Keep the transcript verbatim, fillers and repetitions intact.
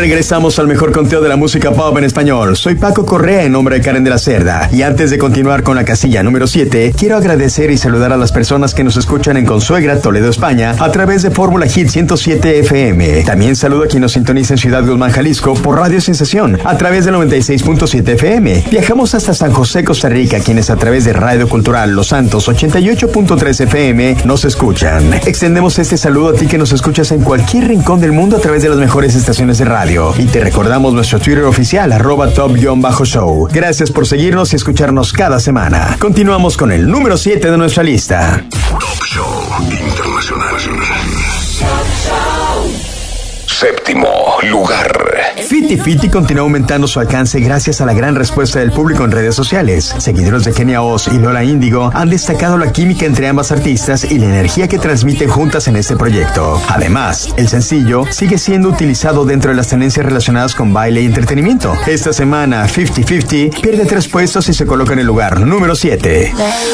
Regresamos al mejor conteo de la música pop en español. Soy Paco Correa en nombre de Karen de la Cerda. Y antes de continuar con la casilla número siete, quiero agradecer y saludar a las personas que nos escuchan en Consuegra, Toledo, España, a través de Fórmula Hit ciento siete F M. También saludo a quien nos sintoniza en Ciudad Guzmán, Jalisco, por Radio Sensación, a través de noventa y seis punto siete F M. Viajamos hasta San José, Costa Rica, quienes a través de Radio Cultural Los Santos ochenta y ocho punto tres F M nos escuchan. Extendemos este saludo a ti que nos escuchas en cualquier rincón del mundo a través de las mejores estaciones de radio. Y te recordamos nuestro Twitter oficial, arroba top-show. Gracias por seguirnos y escucharnos cada semana. Continuamos con el número siete de nuestra lista. Top Show Internacional. Séptimo lugar. Fiti Fiti continúa aumentando su alcance gracias a la gran respuesta del público en redes sociales. Seguidores de Kenia Oz y Lola Índigo han destacado la química entre ambas artistas y la energía que transmiten juntas en este proyecto. Además, el sencillo sigue siendo utilizado dentro de las tendencias relacionadas con baile y entretenimiento. Esta semana, Fifty Fifty pierde tres puestos y se coloca en el lugar número siete.